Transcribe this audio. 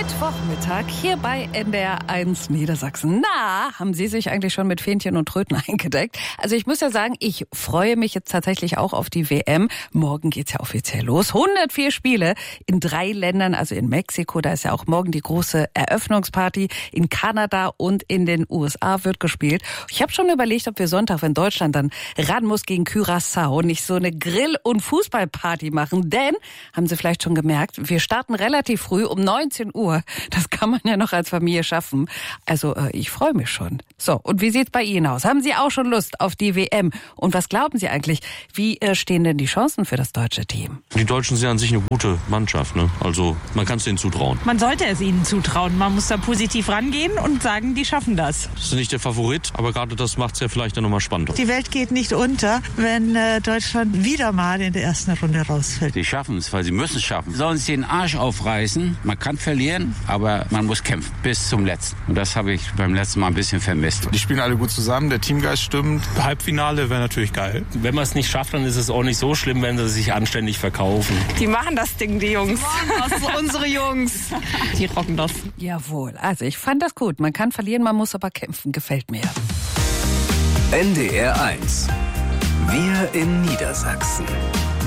Mittwochmittag hier bei NDR 1 Niedersachsen. Na, haben Sie sich eigentlich schon mit Fähnchen und Tröten eingedeckt? Also ich muss ja sagen, ich freue mich jetzt tatsächlich auch auf die WM. Morgen geht's ja offiziell los. 104 Spiele in 3 Ländern, also in Mexiko, da ist ja auch morgen die große Eröffnungsparty. In Kanada und in den USA wird gespielt. Ich habe schon überlegt, ob wir Sonntag, wenn Deutschland dann ran muss gegen Curaçao, nicht so eine Grill- und Fußballparty machen. Denn, haben Sie vielleicht schon gemerkt, wir starten relativ früh um 19 Uhr. Das kann man ja noch als Familie schaffen. Also ich freue mich schon. So, und wie sieht's bei Ihnen aus? Haben Sie auch schon Lust auf die WM? Und was glauben Sie eigentlich? Wie stehen denn die Chancen für das deutsche Team? Die Deutschen sind an sich eine gute Mannschaft, ne? Also man kann es denen zutrauen. Man sollte es ihnen zutrauen. Man muss da positiv rangehen und sagen, die schaffen das. Das ist nicht der Favorit, aber gerade das macht es ja vielleicht dann nochmal spannender. Die Welt geht nicht unter, wenn Deutschland wieder mal in der ersten Runde rausfällt. Die schaffen es, weil sie müssen es schaffen. Sollen sie den Arsch aufreißen. Man kann verlieren, aber man muss kämpfen bis zum Letzten. Und das habe ich beim letzten Mal ein bisschen vermisst. Die spielen alle gut zusammen, der Teamgeist stimmt. Halbfinale wäre natürlich geil. Wenn man es nicht schafft, dann ist es auch nicht so schlimm, wenn sie sich anständig verkaufen. Die machen das Ding, die Jungs. Unsere Jungs. Die rocken das. Jawohl, also ich fand das gut. Man kann verlieren, man muss aber kämpfen. Gefällt mir. NDR 1. Wir in Niedersachsen.